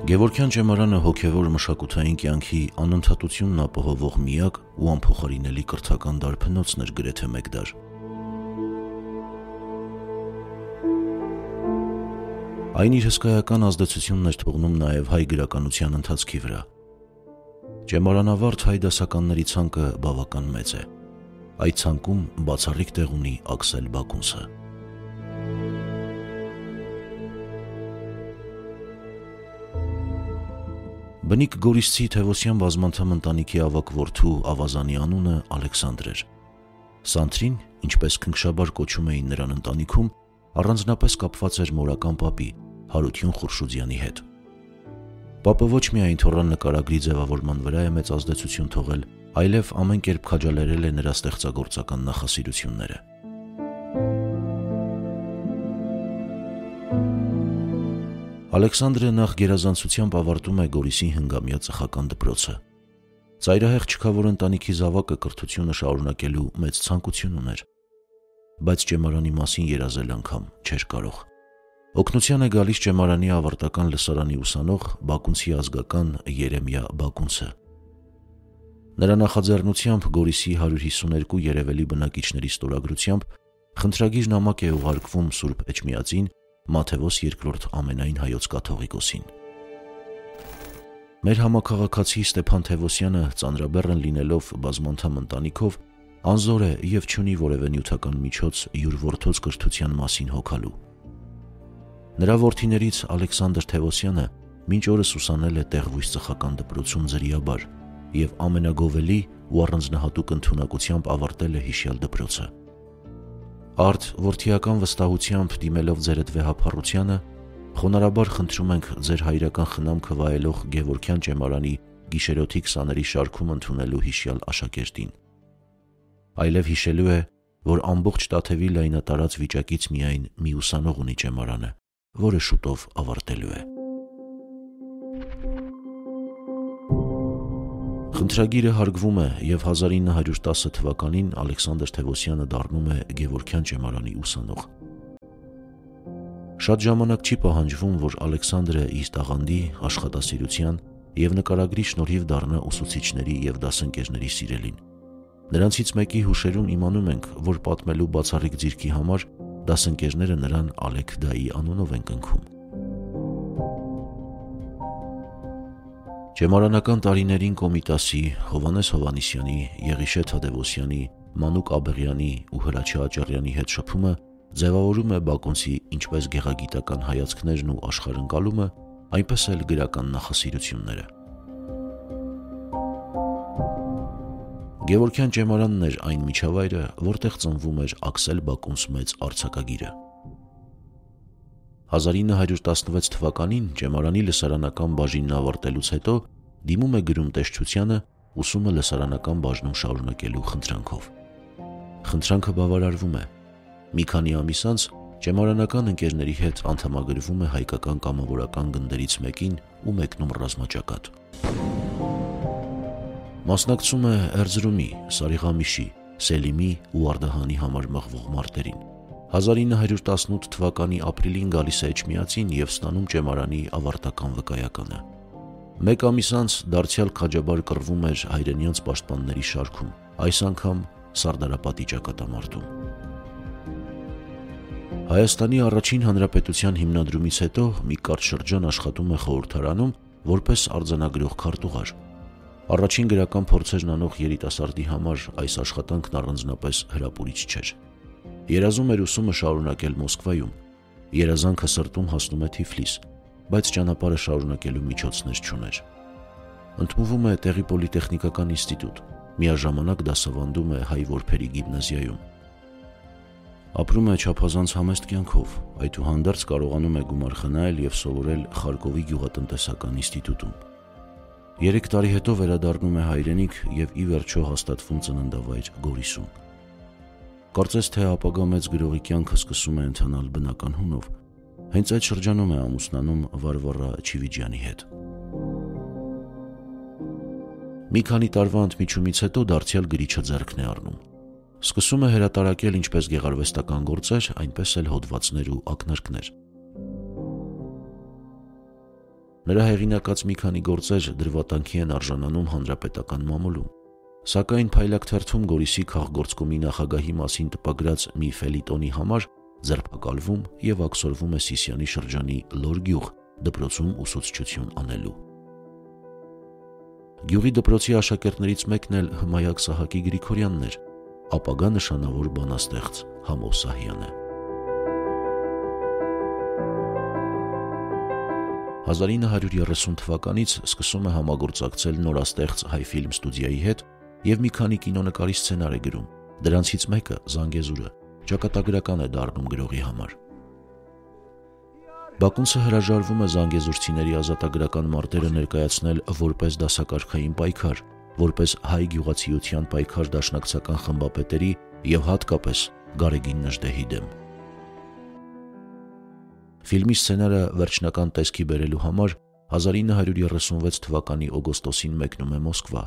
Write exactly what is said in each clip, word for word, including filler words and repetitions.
Գևորգյան ճեմարանը հոգևոր մշակութային կյանքի անընդհատությունն ապահովող միակ ու անփոխարինելի կրթական դարբնոցն էր գրեթե մեկ դար։ Այն իր հսկայական ազդեցությունն էր թողնում նաև հայ գրականության ընթացքի վրա։ Ճեմարանավարդ հայ դասականների ցանկը բավական մեծ է։ Այդ ցանկում բացառիկ տեղ ունի Աքսել Բակունցը։ Բնիկ Գորիսցի Թևոսյան բազմանդամ ընտանիքի ավագ որդու ավազանի անունը Ալեքսանդր էր։ Սանթրին, ինչպես քնքշաբար կոչում էին նրան ընտանիքում, առանձնապես կապված էր մորական պապի Հարություն Խուրշուդյանի հետ։ Պապը ոչ միայն թոռան նկարագրի ձևավորման վրա է մեծ ազդեցություն թողել, այլև ամեն կերպ քաջալերել է նրա ստեղծագործական նախասիրությունները։ Ալեքսանդրը նախ գերազանցությամբ ավարտում է Գորիսի հնգամյա ծխական դպրոցը։ Ծայրահեղ չքավոր ընտանիքի զավակը կրթությունը շարունակելու մեծ ցանկություն ուներ, բայց ճեմարանի մասին երազել անգամ չէր կարող։ Օգնության է գալիս ճեմարանի ավարտական լսարանի ուսանող Բակունցի ազգական Երեմիա Բակունցը։ Նրա նախաձեռնությամբ Գորիսի հարյուր հիսուներկու երևելի բնակիչների ստորագրությամբ խնդրագիր նամակ է ուղարկվում Սուրբ Էջմիածին Մաթեոս երկրորդ ամենայն հայոց կաթողիկոսին։ Մեր համաքաղաքացի Ստեփան Թևոսյանը ծանրաբեռն լինելով բազմանդամ ընտանիքով անզոր է և չունի որևէ նյութական միջոց յուր որդոց կրթության մասին հոգալու։ Նրա որդիներից Ալեքսանդր Թևոսյանը մինչ օրս ուսանել է Տեղվույս ծխական դպրոցում ձրիաբար և ամենագովելի ու առանձնահատուկ ընդունակությամբ ավարտել է հիշյալ դպրոցը։ Արդ որդիական վստահությամբ դիմելով ձերդ վեհափառությանը, խոնարհաբար խնդրում ենք ձեր հայրական խնամքը վայելող Գևորգյան ճեմարանի գիշերօթիկ սաների շարքում ընդունելու հիշյալ աշակերտին։ Այլև հիշելու է, որ ամբողջ Տաթևի լայնատարած վիճակից միայն մի ուսանող ունի ճեմարանը, որը շուտով ավարտելու է։ Խնդրագիրը հարգվում է և հազար ինը հարյուր տասը թվականին Ալեքսանդր Թևոսյանը դառնում է Գևորգյան ճեմարանի ուսանող։ Շատ ժամանակ չի պահանջվում, որ Ալեքսանդրը իր տաղանդի, աշխատասիրության և նկարագրի շնորհիվ դառնա ուսուցիչների և դասընկերների սիրելին։ Նրանցից մեկի հուշերում իմանում ենք, որ պատմելու բացառիկ ձիրքի համար դասընկերները նրան Ալեք դայի անունով են կնքում։ Ճեմարանական տարիներին Կոմիտասի, Հովհաննես Հովհաննիսյանի, Եղիշե Թադևոսյանի, Մանուկ Աբեղյանի ու Հրաչյա Աճառյանի հետ շփումը ձևավորում է Բակունցի ինչպես գեղագիտական հայացքներն ու աշխարհընկալումը, այնպես էլ գրական նախասիրությունները։ Գևորգյան ճեմարանն էր այն միջավայրը, որտեղ ծնվում էր Աքսել Բակունց մեծ արձակագիրը։ հազար ինը հարյուր տասնվեց թվականին ճեմարանի լսարանական բաժինն ավարտելուց հետո դիմում է գրում տեսչությանը ուսումը լսարանական բաժնում շարունակելու խնդրանքով։ Խնդրանքը բավարարվում է։ Մի քանի ամիս անց ճեմարանական ընկերների հետ անդամագրվում է հայկական կամավորական գնդերից մեկին ու մեկնում ռազմաճակատ։ Մասնակցում է Էրզրումի, Սարիղամիշի, Սելիմի ու Արդահանի համար մղվող մարտերին։ հազար ինը հարյուր տասնութ թվականի ապրիլին գալիս է Էջմիածին և ստանում ճեմարանի ավարտական վկայականը։ Մեկ ամիս անց դարձյալ քաջաբար կռվում էր հայրենյանց պաշտպանների շարքում, այս անգամ Սարդարապատի ճակատամարտում։ Հայաստանի առաջին հանրապետության հիմնադրումից հետո մի կարճ շրջան աշխատում է խորհրդարանում որպես արձանագրող քարտուղար։ Առաջին գրական փորձերն անող երիտասարդի համար այս աշխատանքն առանձնապես հրապուրիչ չէր։ Երազում էր ուսումը շարունակել Մոսկվայում, երազանքը սրտում հասնում է Թիֆլիս, բայց ճանապարհը շարունակելու միջոցներ չուներ։ Ընդունվում է տեղի պոլիտեխնիկական ինստիտուտ, միաժամանակ դասավանդում է հայ որբերի գիմնազիայում։ Ապրում է չափազանց համեստ կյանքով, այդուհանդերձ կարողանում է գումար խնայել և սովորել Խարկովի գյուղատնտեսական ինստիտուտում։ Երեք տարի հետո վերադառնում է հայրենիք և ի վերջո հաստատվում ծննդավայր Գորիսում։ Կարծես թե ապագա մեծ գրողի կյանքը սկսում է ընթանալ բնական հունով, հենց այդ շրջանում է ամուսնանում Վարվարա Չիվիջյանի հետ։ Մի քանի տարվա ընդմիջումից հետո դարձյալ գրիչը ձեռքն է առնում։ Սկսում է հրատարակել ինչպես գեղարվեստական գործեր, այնպես էլ հոդվածներ ու ակնարկներ։ Նրա հեղինակած մի քանի գործեր դրվատանքի են արժանանում հանրապետական մամուլում, սակայն Փայլակ թերթում Գորիսի քաղգործկոմի նախագահի մասին տպագրած մի ֆելիտոնի համար ձերբակալվում և աքսորվում է Սիսիանի շրջանի Լոր գյուղ դպրոցում ուսուցչություն անելու։ Գյուղի դպրոցի աշակերտներից մեկն էլ Հմայակ Սահակի Գրիգորյանն էր, ապագա նշանավոր բանաստեղծ Համո Սահյանը։ հազար ինը հարյուր երեսուն թվականից սկսում է համագործակցել նորաստեղծ Հայֆիլմ ստուդիայի հետ և մի քանի կինոնկարի սցենար է գրում, դրանցից մեկը Զանգեզուրը ճակատագրական է դառնում գրողի համար։ Բակունցը հրաժարվում է զանգեզուրցիների ազատագրական մարտերը ներկայացնել որպես դասակարգային պայքար, որպես հայ գյուղացիության պայքար դաշնակցական խմբապետերի և հատկապես Գարեգին Նժդեհի դեմ։ Ֆիլմի սցենարը վերջնական տեսքի բերելու համար հազար ինը հարյուր երեսունվեց թվականի օգոստոսին մեկնում է Մոսկվա։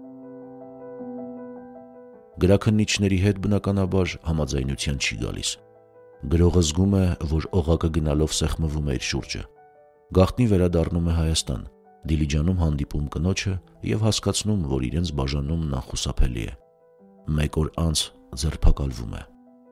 Գրաքննիչների հետ բնականաբար համաձայնության չի գալիս։ Գրողը զգում է, որ օղակը գնալով սեղմվում է իր շուրջը։ Գաղտնի վերադառնում է Հայաստան, Դիլիջանում հանդիպում կնոջը և հասկացնում, որ իրենց բաժանումն անխուսափելի է։ Մեկ օր անց ձերբակալվում է։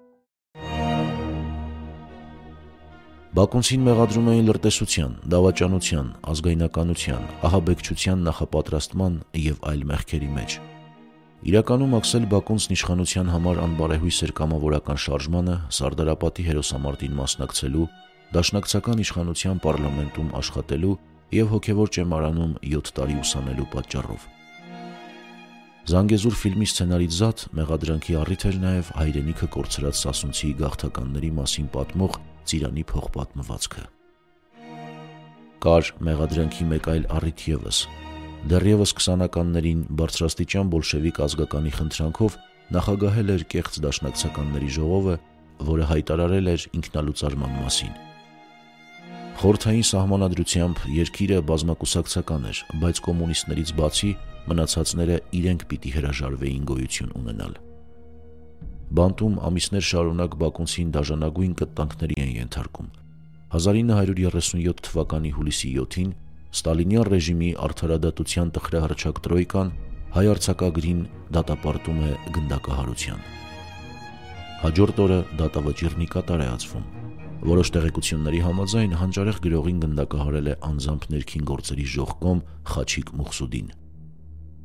Բակունցին մեղադրում էին լրտեսության, դավաճանության, ազգայնականության, ահաբեկչության նախապատրաստման և այլ մեղքերի մեջ։ Իրականում Աքսել Բակունցն իշխանության համար անբարեհույս էր կամավորական շարժմանը, Սարդարապատի հերոսամարտին մասնակցելու, դաշնակցական իշխանության պարլամենտում աշխատելու և հոգևոր ճեմարանում յոթ տարի ուսանելու պատճառով։ Զանգեզուր ֆիլմի սցենարից զատ մեղադրանքի առիթ էր նաև հայրենիքը կորցրած սասունցի գաղթականների մասին պատմող Ծիրանի փողպատմվածքը։ Կար մեղադրանքի մեկ այլ առիթ ևս։ Դեռևս քսանականներին բարձրաստիճան բոլշևիկ ազգականի խնդրանքով նախագահել էր կեղծ դաշնակցականների ժողովը, որը հայտարարել էր ինքնալուծարման մասին։ Խորհրդային սահմանադրությամբ երկիրը բազմակուսակցական էր, բայց կոմունիստներից բացի մնացածները իրենք պիտի հրաժարվեին գոյություն ունենալ։ Բանտում ամիսներ շարունակ Բակունցին դաժանագույն կտտանքների են ենթարկում։ հազար ինը հարյուր երեսունյոթ թվականի հուլիսի յոթին Ստալինյան ռեժիմի արդարադատության տխրահռչակ տրոյկան հայ արձակագրին դատապարտում է գնդակահարության։ Հաջորդ օրը դատավճիռն ի կատար է ածվում։ Որոշ տեղեկությունների համաձայն հանճարեղ գրողին գնդակահարել է անձամբ ներքին գործերի ժողկոմ Խաչիկ Մուխսուդին։